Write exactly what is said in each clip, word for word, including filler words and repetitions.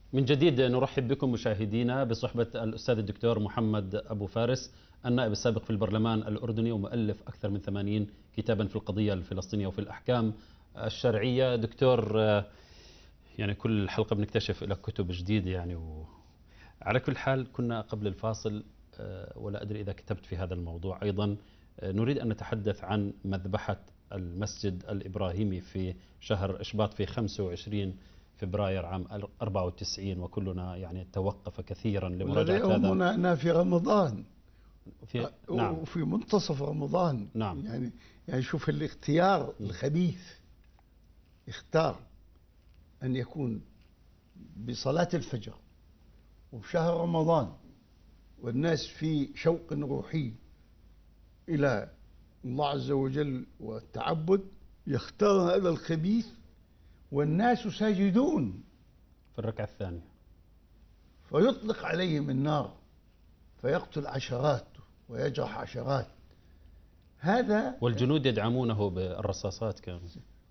من جديد نرحب بكم مشاهدينا بصحبة الأستاذ الدكتور محمد أبو فارس، النائب السابق في البرلمان الأردني ومؤلف أكثر من ثمانين كتابا في القضية الفلسطينية وفي الأحكام الشرعية. دكتور، يعني كل حلقة بنكتشف لك كتب جديدة يعني و... على كل حال كنا قبل الفاصل ولا أدري إذا كتبت في هذا الموضوع أيضا، نريد أن نتحدث عن مذبحة المسجد الإبراهيمي في شهر إشباط في خمسة وعشرين فبراير عام أربعة وتسعين، وكلنا يعني توقف كثيرا لمراجعة هذا. يومنا أنا في رمضان في نعم وفي منتصف رمضان. نعم. يعني يعني شوف الاختيار الخبيث، اختار أن يكون بصلاة الفجر وبشهر رمضان والناس في شوق روحي إلى الله عز وجل والتعبد، يختار هذا الخبيث والناس ساجدون في الركعة الثانية، فيطلق عليهم النار فيقتل عشرات ويجرح عشرات. هذا والجنود يدعمونه بالرصاصات كانوا.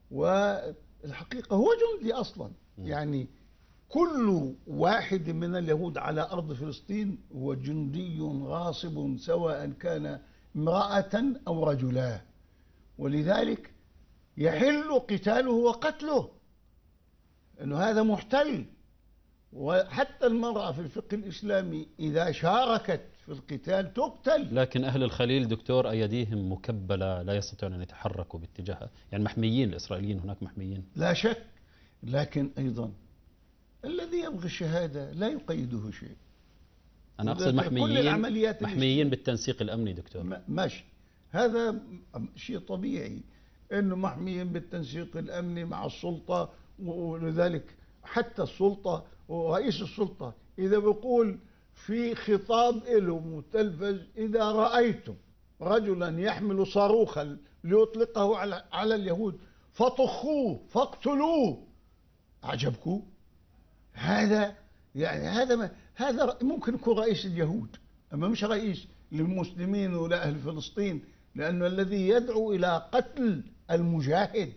والحقيقة هو جندي أصلا. يعني كل واحد من اليهود على أرض فلسطين هو جندي غاصب، سواء كان امرأة أو رجلا، ولذلك يحل قتاله وقتله، أنه هذا محتل. وحتى المرأة في الفقه الإسلامي إذا شاركت في القتال تقتل. لكن أهل الخليل دكتور أيديهم مكبلة، لا يستطيعون أن يتحركوا باتجاهها، يعني محميين، الإسرائيليين هناك محميين لا شك. لكن أيضا الذي يبغي الشهادة لا يقيده شيء. أنا أقصد محميين محميين الاشتراك. بالتنسيق الأمني دكتور. ماشي، هذا شيء طبيعي أنه محميين بالتنسيق الأمني مع السلطة، ولذلك حتى السلطة ورئيس السلطة إذا بيقول في خطاب له متلفز: إذا رأيتم رجلا يحمل صاروخا ليطلقه على على اليهود فطخوه فاقتلوه. أعجبكم هذا؟ يعني هذا ما هذا ممكن يكون رئيس اليهود، أما مش رئيس للمسلمين ولا أهل فلسطين، لأنه الذي يدعو إلى قتل المجاهد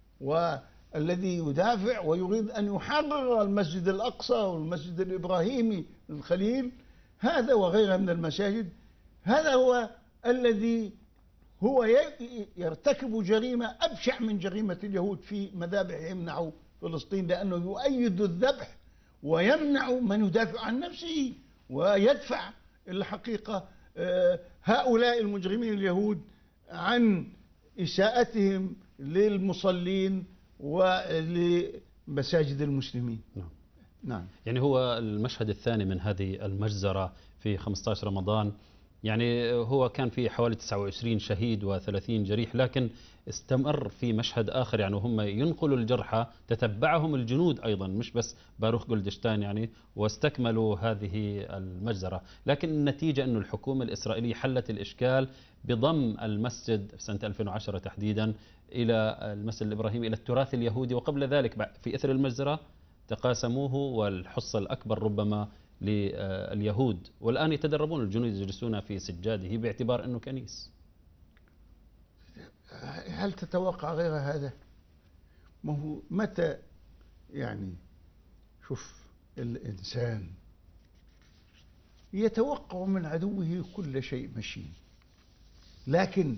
والذي يدافع ويريد أن يحرر المسجد الأقصى والمسجد الإبراهيمي الخليل، هذا وغيرها من المساجد، هذا هو الذي هو يرتكب جريمة أبشع من جريمة اليهود في مذابحهم نحو فلسطين، لأنه يؤيد الذبح ويمنع من يدافع عن نفسه ويدفع الحقيقة هؤلاء المجرمين اليهود عن إساءتهم للمصلين ولمساجد المسلمين. نعم. نعم. يعني هو المشهد الثاني من هذه المجزرة في خمسة عشر رمضان، يعني هو كان في حوالي تسعة وعشرين شهيد وثلاثين جريح، لكن استمر في مشهد آخر، يعني هم ينقلوا الجرحى، تتبعهم الجنود أيضا مش بس باروخ جولدشتاين يعني، واستكملوا هذه المجزرة. لكن النتيجة أن الحكومة الإسرائيلية حلت الإشكال بضم المسجد في سنة ألفين وعشرة تحديدا إلى المسجد الإبراهيمي إلى التراث اليهودي، وقبل ذلك في إثر المجزرة تقاسموه والحصة الأكبر ربما لليهود، والآن يتدربون الجنود يجلسون في سجاده باعتبار أنه كنيس. هل تتوقع غير هذا؟ ما هو متى يعني شوف الإنسان يتوقع من عدوه كل شيء مشين، لكن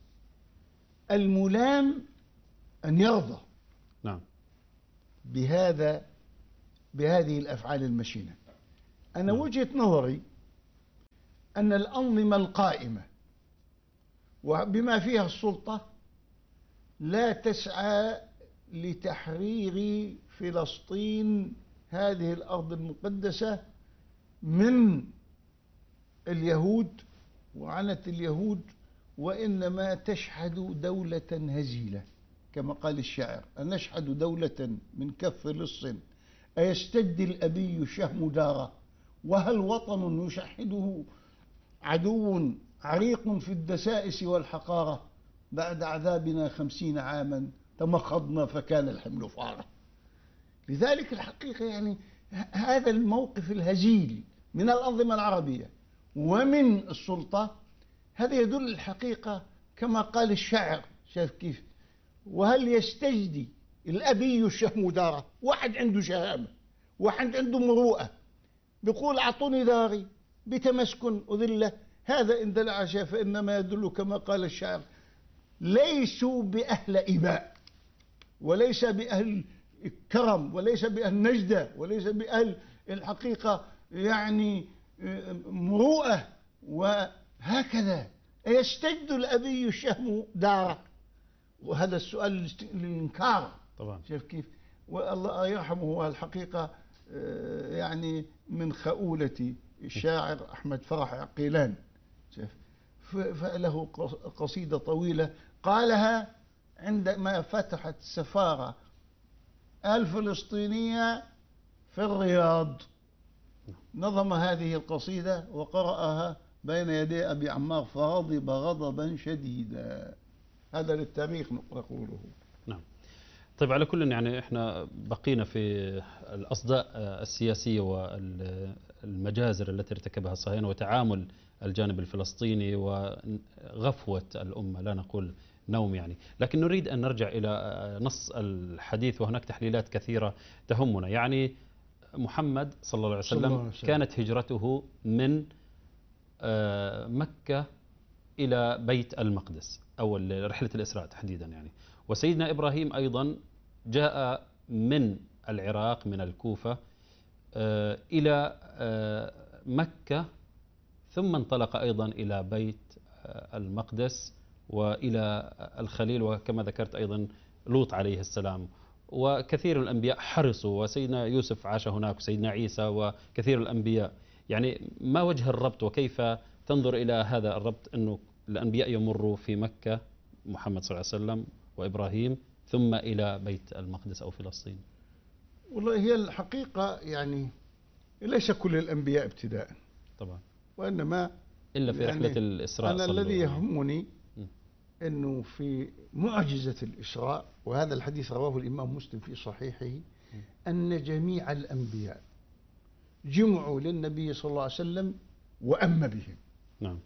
الملام أن يرضى نعم بهذا بهذه الأفعال المشينة. أنا وجهة نظري أن الأنظمة القائمة وبما فيها السلطة لا تسعى لتحرير فلسطين هذه الأرض المقدسة من اليهود وعنة اليهود، وإنما تشحذ دولة هزيلة كما قال الشاعر: أنشحذ دولة من كف لص أيستجدي الأبي الشهم داره، وهل وطن يشحده عدو عريق في الدسائس والحقارة، بعد عذابنا خمسين عاما تمخضنا فكان الحمل فارة. لذلك الحقيقة يعني هذا الموقف الهزيل من الأنظمة العربية ومن السلطة، هذا يدل الحقيقة كما قال الشاعر، شايف كيف؟ وهل يستجدي الأبي الشهم داره، واحد عنده شهامة واحد عنده مروءة بيقول أعطوني داري بتمسكن أذلة، هذا إن دل عشاء فإنما يدل كما قال الشاعر: ليسوا بأهل إباء، وليس بأهل كرم، وليس بأهل نجدة، وليس بأهل الحقيقة يعني مروءة. وهكذا يستجد الأبي الشهم داره، وهذا السؤال الإنكار طبعا. شايف كيف؟ والله يرحمه هو الحقيقة يعني من خؤولة الشاعر أحمد فرح عقيلان، فله قصيدة طويلة قالها عندما فتحت السفارة الفلسطينية في الرياض. نظم هذه القصيدة وقرأها بين يدي أبي عمار فغضب غضبا شديدا. هذا للتاريخ نقوله. نعم. طيب، على كل يعني احنا بقينا في الأصداء السياسية والمجازر التي ارتكبها الصهاينة وتعامل الجانب الفلسطيني وغفوة الأمة، لا نقول نوم يعني، لكن نريد أن نرجع إلى نص الحديث، وهناك تحليلات كثيرة تهمنا. يعني محمد صلى الله عليه وسلم كانت هجرته من مكة إلى بيت المقدس، أو رحلة الإسراء تحديدا يعني. وسيدنا إبراهيم أيضا جاء من العراق من الكوفة إلى مكة، ثم انطلق أيضا إلى بيت المقدس وإلى الخليل، وكما ذكرت أيضا لوط عليه السلام. وكثير من الأنبياء حرصوا، وسيدنا يوسف عاش هناك، وسيدنا عيسى، وكثير من الأنبياء. يعني ما وجه الربط، وكيف تنظر إلى هذا الربط أنه الأنبياء يمروا في مكة، محمد صلى الله عليه وسلم وإبراهيم، ثم إلى بيت المقدس أو فلسطين؟ والله هي الحقيقة يعني ليس كل الأنبياء ابتداء طبعا، وإنما إلا في يعني رحلة الإسراء. أنا الذي يهمني أنه في معجزة الإسراء، وهذا الحديث رواه الإمام مسلم في صحيحه، أن جميع الأنبياء جمعوا للنبي صلى الله عليه وسلم وأم بهم. نعم.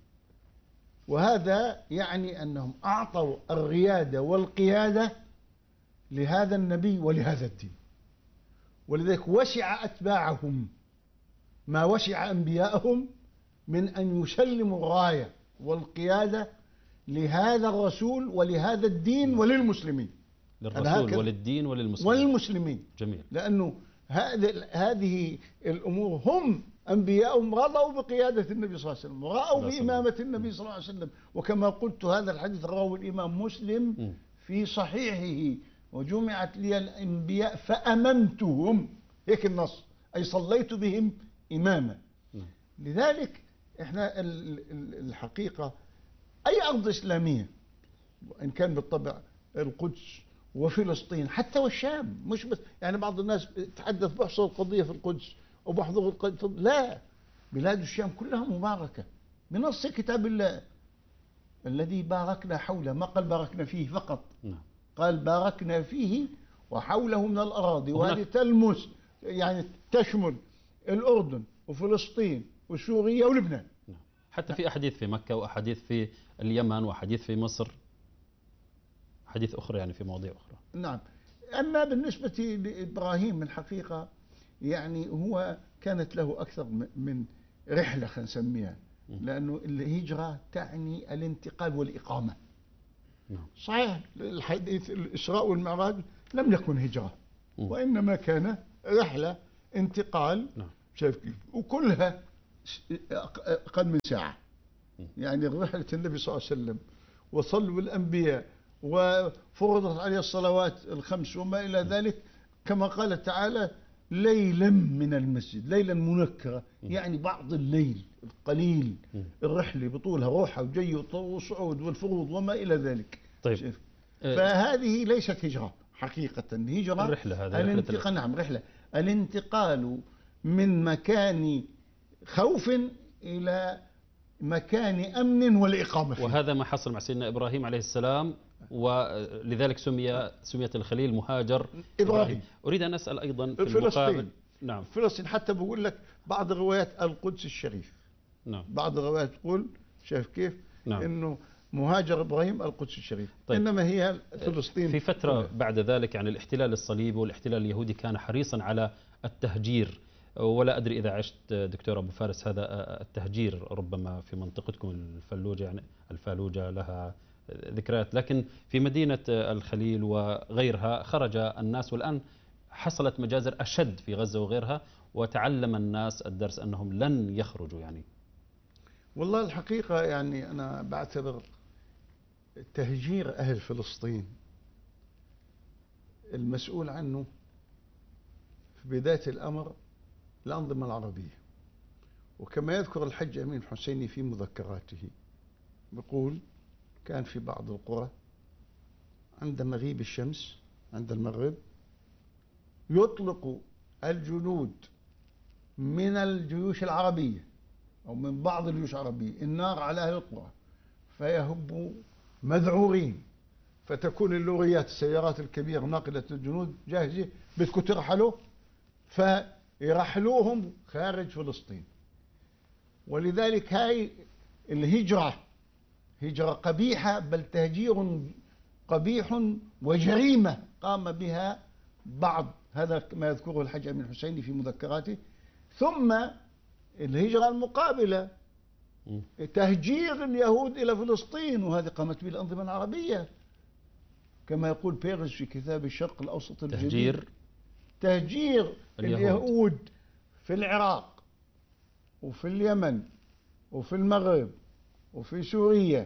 وهذا يعني أنهم أعطوا الريادة والقيادة لهذا النبي ولهذا الدين، ولذلك وسع أتباعهم ما وسع أنبياءهم من أن يسلموا الراية والقيادة لهذا الرسول ولهذا الدين وللمسلمين. للرسول وللدين وللمسلمين. وللمسلمين. جميل. لأنه هذه الأمور هم أنبياءهم رضوا بقيادة النبي صلى الله عليه وسلم، ورأوا بإمامة النبي صلى الله عليه وسلم. وكما قلت هذا الحديث رواه الإمام مسلم في صحيحه: وجمعت لي الأنبياء فأممتهم، هيك النص، أي صليت بهم إماما. لذلك احنا الحقيقة أي أرض إسلامية، وإن كان بالطبع القدس وفلسطين حتى والشام، مش بس يعني بعض الناس تحدث بحصر القضية في القدس وبحضر القدس، لا، بلاد الشام كلها مباركة بنص كتاب الله الذي باركنا حوله، ما قال باركنا فيه فقط، قال باركنا فيه وحوله من الأراضي، وهذه تلمس يعني تشمل الأردن وفلسطين وسوريا ولبنان. حتى في أحاديث في مكة وأحاديث في اليمن وأحاديث في مصر، حديث أخرى يعني في مواضيع أخرى. نعم. أما بالنسبة لإبراهيم الحقيقة يعني هو كانت له أكثر من رحلة خلينا نسميها، لأنه الهجرة تعني الانتقال والإقامة. نعم. صحيح الحديث الإسراء والمعراج لم يكن هجرة، وإنما كان رحلة انتقال. نعم. شايف كيف؟ وكلها أقل من ساعة. يعني رحلة النبي صلى الله عليه وسلم وصلوا الأنبياء وفرضت عليه الصلوات الخمس وما إلى ذلك، كما قال تعالى: ليلا من المسجد، ليلا منكرة، يعني بعض الليل القليل، الرحلة بطولها روحة وجي وصعود والفروض وما إلى ذلك. طيب. شايف؟ فهذه ليست هجرة حقيقة، هجرة الرحلة هذه الانتقال. نعم، رحلة الانتقال من مكان خوف إلى مكان أمن والإقامة فيه. وهذا ما حصل مع سيدنا إبراهيم عليه السلام، ولذلك سمي سميت الخليل مهاجر إبراهيم. إبراهيم. أريد أن أسأل أيضا في المقابل. نعم. فلسطين حتى بقول لك بعض الروايات القدس الشريف. نعم. بعض الروايات تقول شايف كيف؟ نعم. إنه مهاجر إبراهيم القدس الشريف. طيب. إنما هي فلسطين في فترة بعد ذلك يعني الاحتلال الصليبي والاحتلال اليهودي كان حريصا على التهجير، ولا أدري إذا عشت دكتور أبو فارس هذا التهجير ربما في منطقتكم الفلوجة، يعني الفالوجة لها ذكريات، لكن في مدينة الخليل وغيرها خرج الناس، والآن حصلت مجازر أشد في غزة وغيرها، وتعلم الناس الدرس أنهم لن يخرجوا. يعني والله الحقيقة يعني أنا بعتبر تهجير أهل فلسطين المسؤول عنه في بداية الأمر الأنظمة العربية، وكما يذكر الحج أمين الحسيني في مذكراته يقول كان في بعض القرى عند مغيب الشمس عند المغرب يطلق الجنود من الجيوش العربية أو من بعض الجيوش العربية النار على أهل القرى فيهبوا مذعورين، فتكون اللوريات السيارات الكبيرة ناقلة الجنود جاهزة بدكم ترحلوا، فيرحلوهم خارج فلسطين. ولذلك هاي الهجرة هجرة قبيحة، بل تهجير قبيح وجريمة قام بها بعض، هذا ما يذكره الحج أمين الحسيني في مذكراته. ثم الهجرة المقابلة تهجير اليهود إلى فلسطين، وهذه قامت به الأنظمة العربية كما يقول بيرز في كتاب الشرق الأوسط الجديد. تهجير تهجير اليهود. اليهود في العراق وفي اليمن وفي المغرب وفي سوريا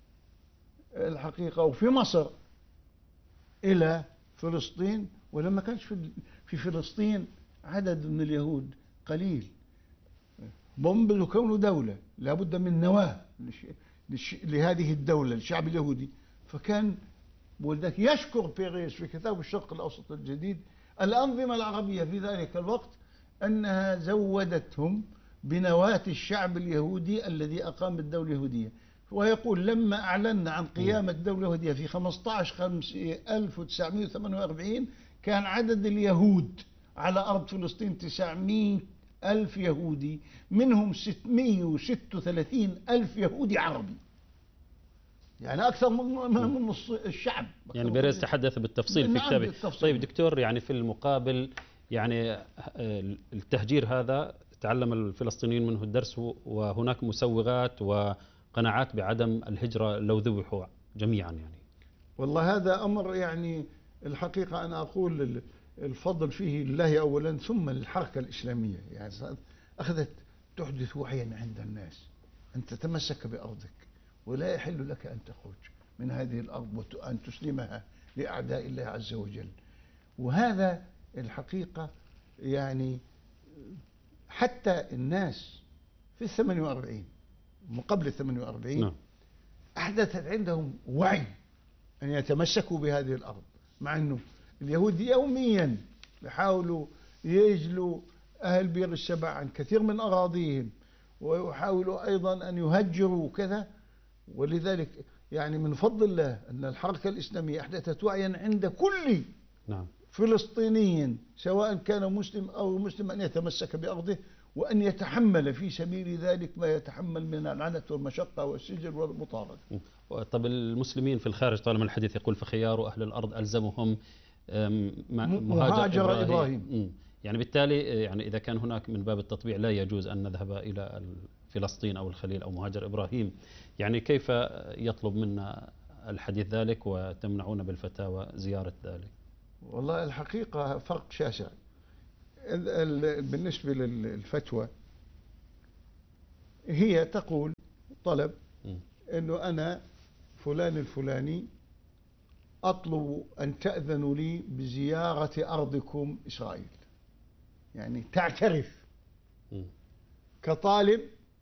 الحقيقة وفي مصر إلى فلسطين، ولما كانش في فلسطين عدد من اليهود قليل، هم كونوا دولة لابد من نواة لهذه الدولة الشعب اليهودي، فكان ولذلك يشكر بيريس في كتاب الشرق الأوسط الجديد الأنظمة العربية في ذلك الوقت أنها زودتهم بنواة الشعب اليهودي الذي أقام الدولة اليهودية. ويقول لما أعلنا عن قيام الدولة اليهودية في خمسة عشر خمسة ألف وتسعمائة وثمانية وأربعين كان عدد اليهود على أرض فلسطين تسعمائة ألف يهودي، منهم ستمائة وستة وثلاثين ألف يهودي عربي، يعني أكثر من نص الشعب. يعني بيريز تحدث بالتفصيل في كتابه. طيب دكتور، يعني في المقابل يعني التهجير هذا تعلم الفلسطينيين منه الدرس، وهناك مسوغات وقناعات بعدم الهجرة لو ذبحوا جميعا. يعني والله هذا أمر يعني الحقيقة أنا أقول الفضل فيه لله أولا ثم للحركة الإسلامية، يعني أخذت تحدث وعيا عند الناس أن تتمسك بأرضك ولا يحل لك أن تخرج من هذه الأرض وأن تسلمها لأعداء الله عز وجل. وهذا الحقيقة يعني حتى الناس في الثمانية وأربعين وقبل الثمانية وأربعين أحدثت عندهم وعي أن يتمسكوا بهذه الأرض، مع أنه اليهود يوميا يحاولوا يجلوا أهل بئر السبع عن كثير من أراضيهم ويحاولوا أيضا أن يهجروا كذا. ولذلك يعني من فضل الله أن الحركة الإسلامية أحدثت وعيا عند كل نعم. فلسطيني سواء كان مسلم أو مسلم أن يتمسك بأرضه وأن يتحمل في سبيل ذلك ما يتحمل من العنة والمشقة والسجن والمطاردة. طب المسلمين في الخارج طالما الحديث يقول فخيار أهل الأرض ألزمهم مهاجر إبراهيم, إبراهيم. يعني بالتالي يعني إذا كان هناك من باب التطبيع لا يجوز أن نذهب إلى فلسطين أو الخليل أو مهاجر إبراهيم، يعني كيف يطلب منا الحديث ذلك وتمنعون بالفتاوى زيارة ذلك؟ والله الحقيقة فرق شاسع بالنسبة للفتوى. هي تقول طلب أنه أنا فلان الفلاني أطلب أن تأذنوا لي بزيارة أرضكم إسرائيل، يعني تعترف كطالب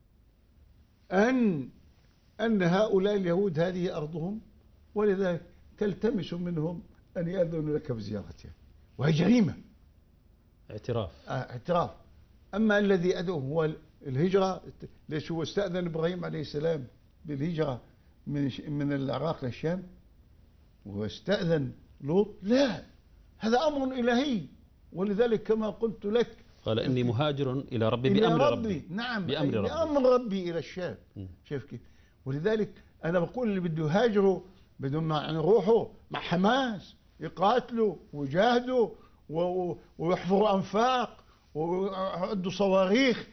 أن أن هؤلاء اليهود هذه أرضهم، ولذلك تلتمس منهم أن يأذنوا لك بزيارتها، وهي جريمة اعتراف اعتراف. أما الذي أدعوه هو الهجرة، ليش هو استأذن إبراهيم عليه السلام بالهجرة من من العراق للشام واستأذن لوط؟ لا، هذا أمر إلهي. ولذلك كما قلت لك قال إني مهاجر إلى ربي إلى بأمر ربي, ربي. نعم بأمر ربي. بأمر ربي إلى الشام. شايف كيف؟ ولذلك أنا بقول اللي بده يهاجروا بدهم يعني يروحوا مع حماس يقاتلوا ويجاهدوا ويحفروا أنفاق ويعدوا صواريخ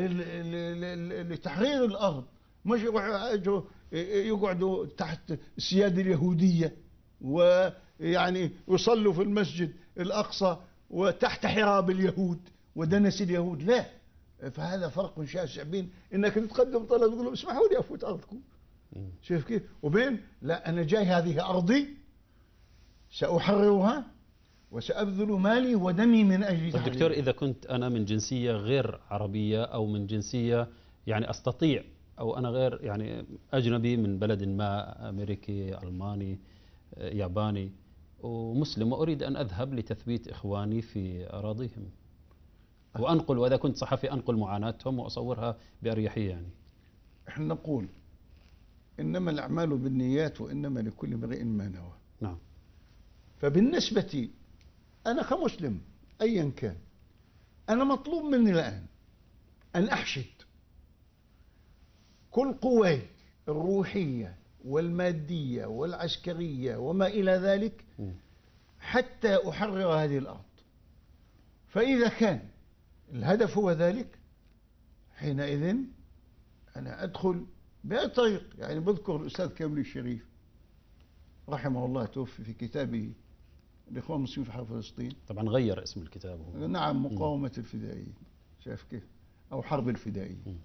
لتحرير الأرض، مش يقعدوا تحت السيادة اليهودية ويعني يصلوا في المسجد الأقصى وتحت حراب اليهود ودنس اليهود. لا، فهذا فرق شاسع بين انك تتقدم طلب تقول لهم اسمحوا لي افوت ارضكم، شايف كيف، وبين لا انا جاي هذه ارضي ساحررها وسابذل مالي ودمي من اجل تحريرها. دكتور، اذا كنت انا من جنسيه غير عربيه او من جنسيه يعني استطيع، او انا غير يعني اجنبي من بلد ما، امريكي، الماني، ياباني، ومسلم، واريد ان اذهب لتثبيت اخواني في اراضيهم وأنقل، وإذا كنت صحفي أنقل معاناتهم وأصورها بأريحية. يعني احنا نقول إنما الأعمال بالنيات وإنما لكل امرئ ما نوى. نعم. فبالنسبة أنا كمسلم أيا كان، أنا مطلوب مني الآن أن أحشد كل قواي الروحية والمادية والعسكرية وما إلى ذلك حتى أحرر هذه الأرض. فإذا كان الهدف هو ذلك، حينئذ أنا أدخل بأي طريق. يعني بذكر الأستاذ كامل الشريف رحمه الله توفي في كتابه الإخوان المسلمين في حرب فلسطين، طبعا غير اسم الكتاب هو. نعم، مقاومة الفدائيين، شايف كيف، أو حرب الفدائيين.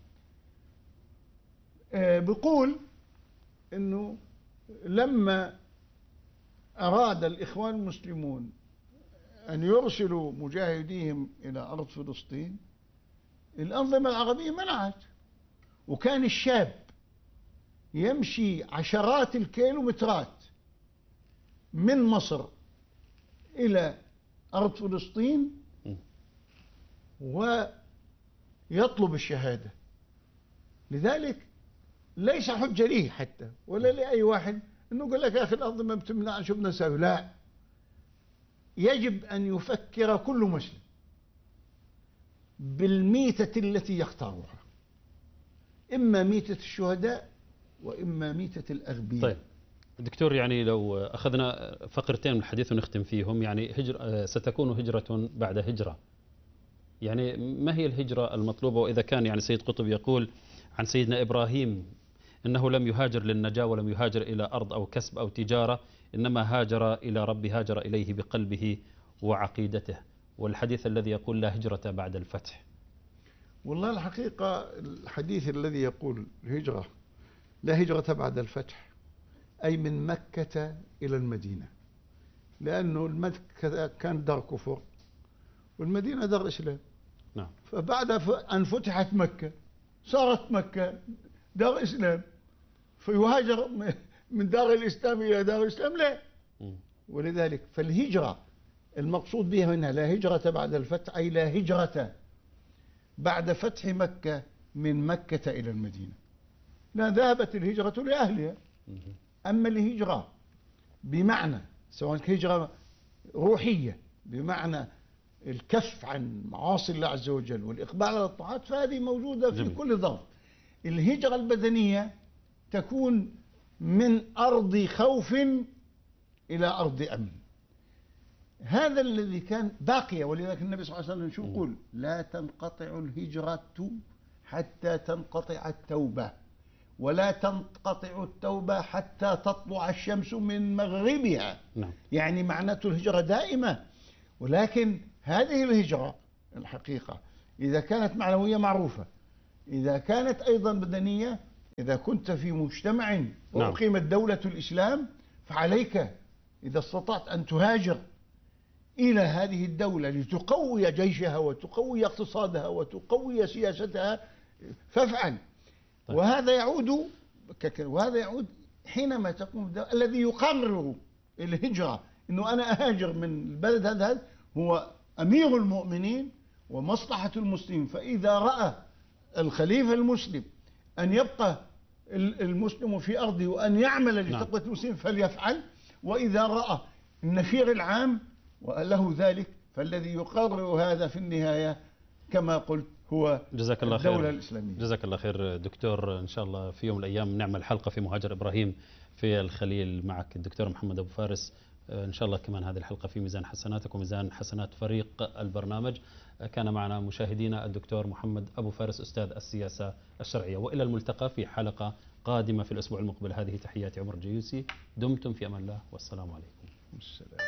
آه بيقول إنه لما أراد الإخوان المسلمون أن يرسلوا مجاهديهم إلى أرض فلسطين، الأنظمة العربية منعت، وكان الشاب يمشي عشرات الكيلومترات من مصر إلى أرض فلسطين ويطلب الشهادة. لذلك ليس حجة لي حتى ولا لأي واحد أنه يقول لك يا أخي الأنظمة بتمنع شو بدنا نسوي. لا، يجب أن يفكر كل مسلم بالميتة التي يختارها، إما ميتة الشهداء وإما ميتة الأغبياء. طيب دكتور، يعني لو أخذنا فقرتين من الحديث ونختم فيهم، يعني هجر ستكون هجرة بعد هجرة، يعني ما هي الهجرة المطلوبة؟ وإذا كان يعني سيد قطب يقول عن سيدنا إبراهيم إنه لم يهاجر للنجاة ولم يهاجر إلى أرض أو كسب أو تجارة، إنما هاجر إلى ربي، هاجر إليه بقلبه وعقيدته، والحديث الذي يقول لا هجرة بعد الفتح. والله الحقيقة الحديث الذي يقول الهجرة لا هجرة بعد الفتح أي من مكة إلى المدينة، لأنه المكة كان دار كفر والمدينة دار إسلام. نعم. فبعد أن فتحت مكة صارت مكة دار إسلام، فيهاجر من دار الإسلام إلى دار الإسلام؟ لا. ولذلك فالهجرة المقصود بها هنا لا هجرة بعد الفتح أي لا هجرة بعد فتح مكة من مكة إلى المدينة. لا، ذهبت الهجرة لأهلها. أما الهجرة بمعنى سواء هجرة روحية بمعنى الكف عن معاصي الله عز وجل والإقبال على الطاعات، فهذه موجودة في جميل. كل ظرف. الهجرة البدنية تكون من أرض خوف إلى أرض أمن، هذا الذي كان باقية. ولذلك النبي صلى الله عليه وسلم شو يقول؟ لا تنقطع الهجرة حتى تنقطع التوبة، ولا تنقطع التوبة حتى تطلع الشمس من مغربها. نعم. يعني معناته الهجرة دائمة، ولكن هذه الهجرة الحقيقة إذا كانت معنوية معروفة، إذا كانت أيضا بدنية، إذا كنت في مجتمع وأقيمت دولة الإسلام فعليك إذا استطعت أن تهاجر إلى هذه الدولة لتقوي جيشها وتقوي اقتصادها وتقوي سياستها فافعل. طيب. وهذا يعود وهذا يعود حينما تقوم الذي يقرر الهجرة إنه أنا أهاجر من البلد هذا هو أمير المؤمنين ومصلحة المسلمين. فإذا رأى الخليفة المسلم أن يبقى المسلم في أرضه وأن يعمل لتقوية المسلمين فليفعل، وإذا رأى النفير العام وله ذلك فالذي يقرر هذا في النهاية كما قلت هو جزاك الله الدولة خير. الإسلامية. جزاك الله خير دكتور، إن شاء الله في يوم من الأيام نعمل حلقة في مهاجر إبراهيم في الخليل معك الدكتور محمد أبو فارس، إن شاء الله كمان هذه الحلقة في ميزان حسناتك وميزان حسنات فريق البرنامج. كان معنا مشاهدينا الدكتور محمد أبو فارس أستاذ السياسة الشرعية، وإلى الملتقى في حلقة قادمة في الأسبوع المقبل. هذه تحياتي عمر جيوسي، دمتم في أمان الله والسلام عليكم. السلام.